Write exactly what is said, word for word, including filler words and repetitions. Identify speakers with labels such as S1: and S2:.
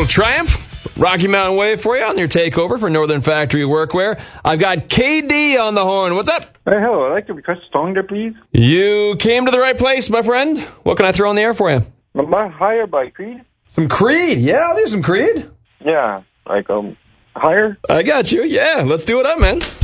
S1: little Triumph, Rocky Mountain Way for you on your takeover for Northern Factory Workwear. I've got K D on the horn. What's up?
S2: Hey, hello. I'd like to request a song there, please.
S1: You came to the right place, my friend. What can I throw in the air for you?
S2: My Higher by Creed.
S1: Some Creed. Yeah, I'll do some Creed.
S2: Yeah, like, um, Higher.
S1: I got you. Yeah, let's do it up, man.